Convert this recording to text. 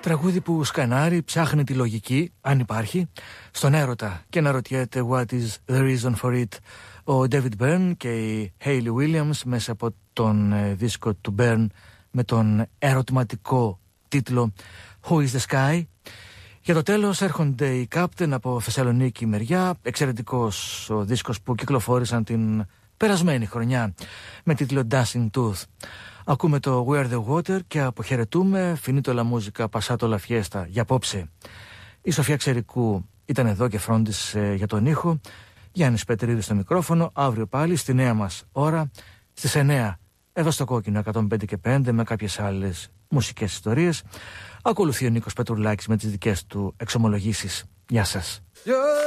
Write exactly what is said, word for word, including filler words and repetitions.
Τραγούδι που σκανάρει, ψάχνει τη λογική, αν υπάρχει, στον έρωτα και να ρωτιέται what is the reason for it. Ο David Byrne και η Hayley Williams μέσα από τον ε, δίσκο του Byrne με τον ερωτηματικό τίτλο Who is the Sky. Για το τέλος έρχονται οι Captain από Θεσσαλονίκη μεριά, εξαιρετικός ο δίσκος που κυκλοφόρησαν την περασμένη χρονιά με τίτλο Dancing Tooth. Ακούμε το Where the Water και αποχαιρετούμε. Finito la musica, passato la fiesta για απόψε. Η Σοφία Ξερικού ήταν εδώ και φρόντισε για τον ήχο. Γιάννης Πετρίδης στο μικρόφωνο. Αύριο πάλι στη νέα μας ώρα στις εννιά εδώ στο Κόκκινο εκατόν πέντε και πέντε με κάποιες άλλες μουσικές ιστορίες. Ακολουθεί ο Νίκος Πετρουλάκης με τις δικές του εξομολογήσεις. Γεια σας.